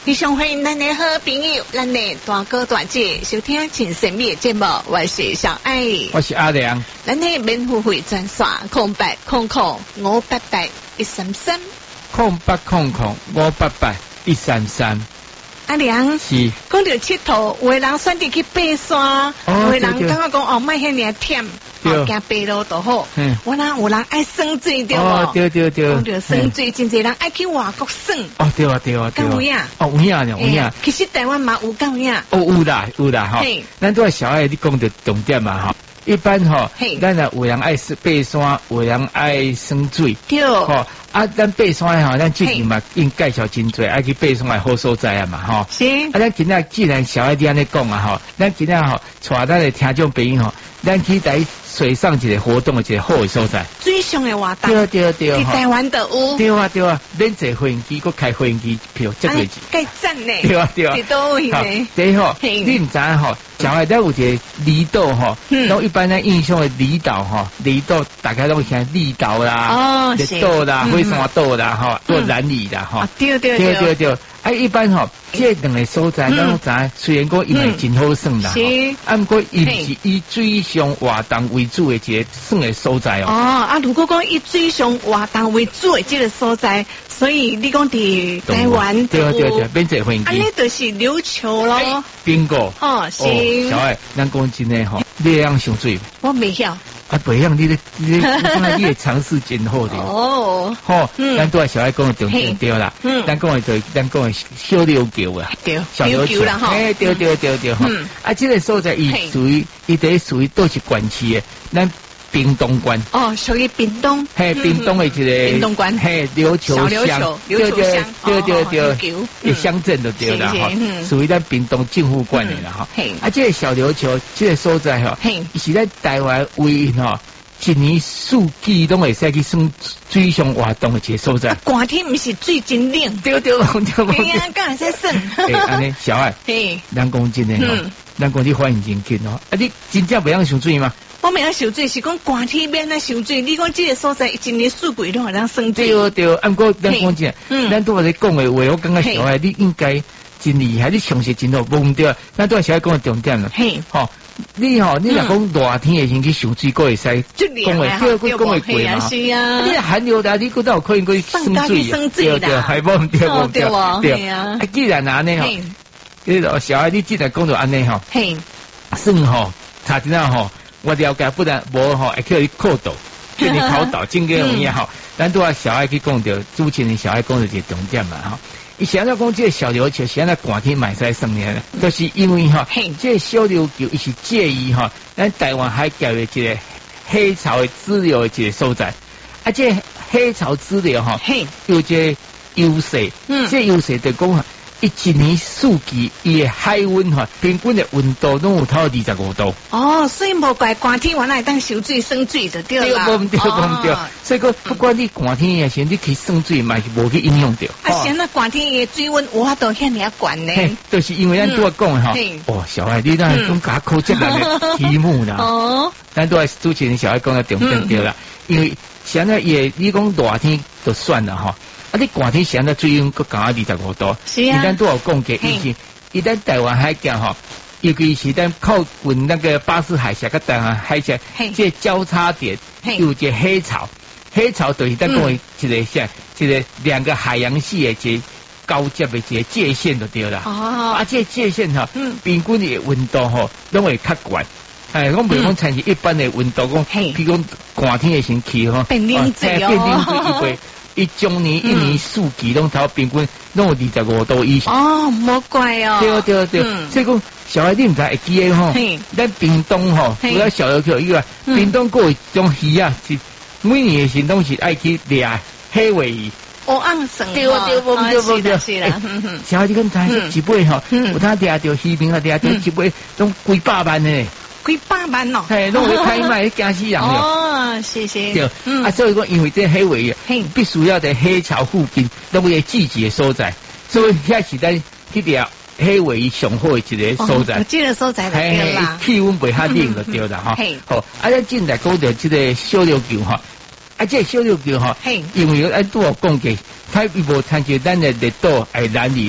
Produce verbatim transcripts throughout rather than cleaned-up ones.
非常欢迎咱的好朋友，咱的大哥大姐收听真神秘的节目，我是小爱， 我是阿良。 咱的免付费专线空八空空五八八一三三， 空八空空五八八一三三。 阿良是讲到佚佗，有的人选择去爬山，有的人感觉讲哦，莫遐尔忝，哦，行爬路就好。嗯，我那有人爱耍水对哦，对对对， 讲到耍水，真侪人爱去外国耍。 哦，对啊对啊对啊。 有影？ 哦有影呢有影。 其实台湾嘛有够影。 哦有啦有啦哈。咱都系小爱你讲到重点嘛哈。一般哈，咱啊有人爱爬山，有人爱耍水。对。吼啊，咱爬山吼，咱之前嘛应介绍真多，爱去爬山的好所在啊嘛吼。 是。 啊，咱今仔既然小爱你安尼讲啊吼，咱今仔吼带咱的听众朋友吼，咱去来水上一个活动的一个好的所在。 水上的活动。 对对对。 去台湾都有。 对啊对啊，免坐飞机，佮开飞机票，这个是。 介赞呢。 对啊对啊。 伫倒位呢？ 对吼，你唔知吼，小爱咱有一个离岛吼，然后一般咱印象的离岛吼，离岛大家拢像离岛啦， 哦， 岛啦，火山岛啦，吼，做南屿啦，吼。 对对对对对。啊，一般吼，这两个所在，咱拢知，虽然讲伊嘛真好耍啦，是，啊，不过伊是以水上活动为主的一个耍的所在哦。 哦，啊，如果讲以水上活动为主的这个所在，所以你讲伫台湾， 对对对，免坐飞机， 啊，那就是琉球咯。 bingo。 哦，是。 小爱，咱讲真诶吼，你会晓上水？ 我未晓。 啊，不一样，你的你的你的尝试真好的哦。 好，咱都系小爱讲的重点对啦。嗯。咱讲的就咱讲的小琉球啊。 对。 小琉球啦哈。哎，对对对对哈。嗯。啊，这个所在伊属于伊得属于都是县市的，咱屏东县。 哦，属于屏东。 嘿，屏东的一个。 屏东县。 嘿，琉球乡。 小琉球。琉球乡。 对对对对。一乡镇就对啦哈。属于咱屏东政府管的啦哈。嘿。啊，这个小琉球这个所在哈，是在台湾唯一哈。一年四季拢会使去耍水上活动的一个所在。 寒天毋是水真冷。 对对对。 对啊，敢会使耍？ 诶，安尼小爱，嘿，咱讲真诶吼，咱讲你反应真紧哦。啊，你真正袂晓上水吗？ 我袂晓上水，是讲寒天免咱上水。你讲这个所在一年四季拢会当耍水。 对对，啊，不过咱讲真，嗯，咱拄仔咧讲诶话，我感觉小爱你应该真厉害，你常识真好，无对。咱拄仔小爱讲诶重点啦，嘿，吼。你吼，你若讲热天的先去上水，佫会使讲会，叫佢讲会过嘛？是啊，你寒流啦，你佫都有可能去耍水，对对，系无唔对无对对啊！既然安尼吼，迄个小孩你既然讲到安尼吼，嘿，算吼，查真啊吼，我了解，不然无吼会叫你考倒，叫你考倒，真个容易吼。咱都话小孩去讲到主持人小孩讲到一个重点嘛吼。以前在讲这个小琉球，现在寒天买使生呢，就是因为哈，这个小琉球伊是介于哈，咱台湾海峡的这个黑潮的支流的一个所在，啊，这黑潮支流哈，有这优势，嗯，这优势就讲伊一年四季伊的海温哈，平均的温度拢有超二十五度。 哦，所以无怪寒天原来当游水耍水就对啦。 对，无唔对，无唔对。所以讲不管你寒天也是，你去耍水嘛是无去影响到。 啊，现在寒天的水温有法度遐尔悬呢？ 就是因为咱拄仔讲的哈，哦，小孩你那种甲考这样的题目啦。哦。咱拄仔主持人小孩讲的重点对啦，因为现在也你讲热天就算了哈。啊！你寒天现在水温佮降到二十五度，是啊。咱都有讲过，以前伊咱台湾海峡吼，尤其是咱靠近那个巴士海峡佮台湾海峡，这交叉点有一个黑潮，黑潮就是咱讲的一个像一个两个海洋系的一个交接的一个界限就对啦。哦。啊，这界限哈，平均的温度吼，拢会较悬。哎，我袂讲参是一般的温度，讲譬如讲寒天的先气吼， 变冷水哦， 变冷水一杯。一中年一年四季拢头平均拢有二十五度以上。 哦，莫怪哦。 对对对，所以讲小孩你唔知会记诶吼，咱屏东吼，除了小琉球以外，屏东还有一种鱼啊，是每年的时拢是爱去掠黑尾鱼。 哦，昂生对对对对对对， 是啦。 小孩你讲知一尾吼，有他掠到鱼名啊，掠到一尾拢几百万呢。 几百万哦， 嘿，拢会开卖，惊死人哦，谢谢。 对，嗯、啊，所以讲，因为这黑尾鱼必须要在黑潮附近，都会季节所在，所以遐是咱去条黑尾鱼上好的一个所在。 哦，这个所在就对啦， 气温袂遐冷就对啦哈。好，啊，咱进来讲到这个小琉球哈，啊，这小琉球哈，因为咱拄有讲过，它无参照咱的列岛诶南屿。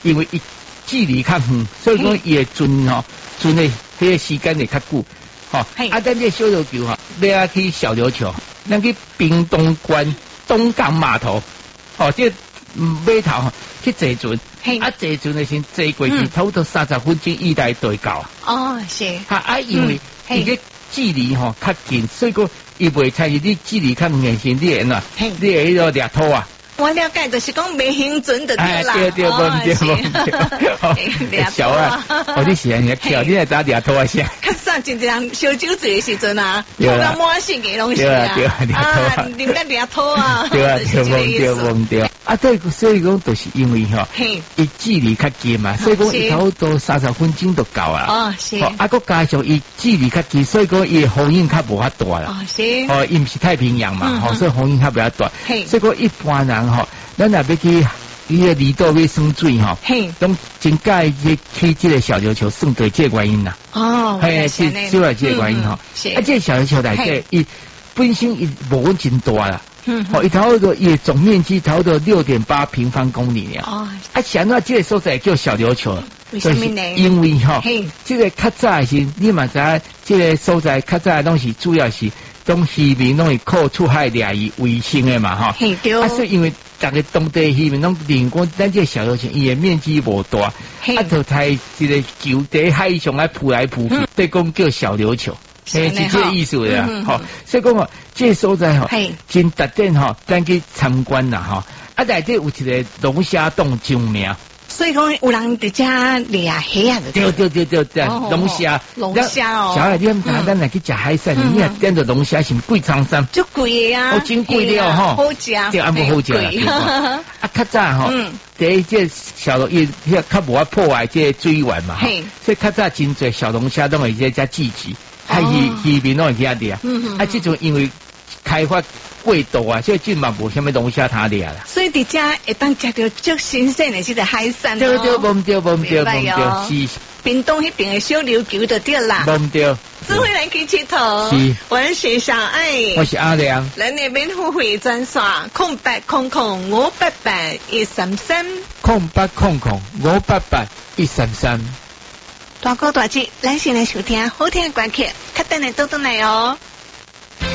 因为伊距离较远，所以讲伊会存吼存的迄个时间会较久。吼，啊，咱这小琉球吼，要去小琉球，咱去屏东关东港码头，吼，这码头吼去坐船，啊，坐船的先坐过去，差不多三十分钟以内就会到。 哦，是。 哈啊，因为伊个距离吼较近，所以讲伊袂参与你距离较远时，你会哪？你会迄个掠土啊？ 我了解，就是讲没行准的对啦。 对对，不对不对。小啊，我你是安尼跳，你来打掠土啊先。 较早真正人烧酒醉的时阵啊，吐到满身个拢是啊。 对啊， 啊，啉得掠土啊。 对啊，对对对对。啊，对，所以讲都是因为吼，伊距离较近嘛，所以讲伊差不多三十分钟就到啊。 哦，是。 啊，佮加上伊距离较近，所以讲伊风影较无遐大啦。 哦，是。 哦，伊毋是太平洋嘛，吼，所以风影较比较大。所以讲一般人吼，咱若要去伊个离岛要耍水吼，拢真介去去即个小琉球算对这个原因啦。 哦， 嘿，是主要这个原因吼。是。啊，这小琉球内底伊本身伊无真大啦。嗯，哦，伊差不多伊总面积差不多六点八平方公里了。哦，啊，想到这个所在叫小琉球， 为什么呢？ 因为吼，这个较早是，你嘛知影，这个所在较早拢是主要是当渔民拢是靠出海掠鱼为生的嘛，哈。嘿，对。啊，所以因为逐个当地渔民拢认讲，咱这个小琉球伊的面积无大，啊，就太这个球在海上来扑来扑去，对讲叫小琉球。诶，是这个意思呀，吼，所以讲哦，这个所在吼，真特点吼，咱去参观啦，吼，啊，内底有一个龙虾洞上名， 所以讲有人伫遮掠虾啊， 对对对对对，龙虾， 龙虾哦， 小孩你唔知咱来去食海产，你若点着龙虾是贵苍山， 足贵啊， 哦，真贵了吼， 好食， 对，啊无好食啦，啊，较早吼，第一这小龙伊遐较无法破坏这水源嘛，所以较早真侪小龙虾都会在遮聚集。啊，渔渔民拢会去遐掠，啊，这种因为开发过度啊，所以今嘛无虾米龙虾通掠啦。 所以伫遮会当食到足新鲜的这个海产哦。 对对，无唔对，无唔对，无唔对，是。 屏东迄边的小琉球就对啦。 无唔对。 智慧来去佚佗。是。我是小爱。 我是阿良。 咱那边付费专线空八空空五八八一三三。 空八空空五八八一三三。 大哥大姐，咱先来收听好听的歌曲，较等下倒转来哦。